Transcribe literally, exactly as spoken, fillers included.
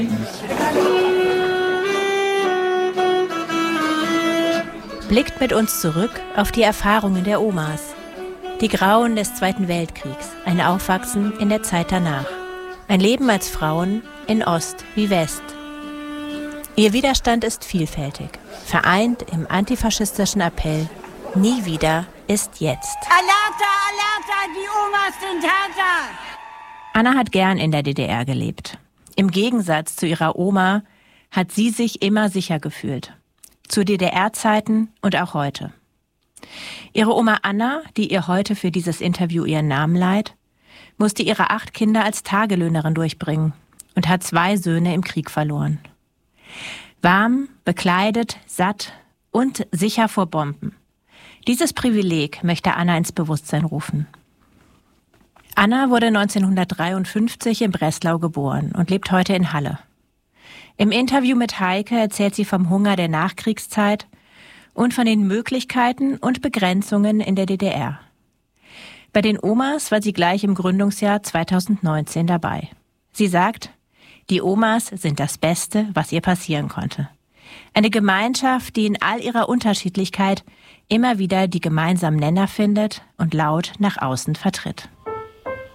Blickt mit uns zurück auf die Erfahrungen der Omas. Die Grauen des Zweiten Weltkriegs, ein Aufwachsen in der Zeit danach. Ein Leben als Frauen in Ost wie West. Ihr Widerstand ist vielfältig, vereint im antifaschistischen Appell Nie wieder ist jetzt. Alerta, Alerta, die Omas sind härter! Anna hat gern in der D D R gelebt. Im Gegensatz zu ihrer Oma hat sie sich immer sicher gefühlt. Zu D D R-Zeiten und auch heute. Ihre Oma Anna, die ihr heute für dieses Interview ihren Namen leiht, musste ihre acht Kinder als Tagelöhnerin durchbringen und hat zwei Söhne im Krieg verloren. Warm, bekleidet, satt und sicher vor Bomben. Dieses Privileg möchte Anna ins Bewusstsein rufen. Anna wurde neunzehnhundertdreiundfünfzig in Breslau geboren und lebt heute in Halle. Im Interview mit Heike erzählt sie vom Hunger der Nachkriegszeit und von den Möglichkeiten und Begrenzungen in der D D R. Bei den Omas war sie gleich im Gründungsjahr zweitausendneunzehn dabei. Sie sagt, die Omas sind das Beste, was ihr passieren konnte. Eine Gemeinschaft, die in all ihrer Unterschiedlichkeit immer wieder die gemeinsamen Nenner findet und laut nach außen vertritt.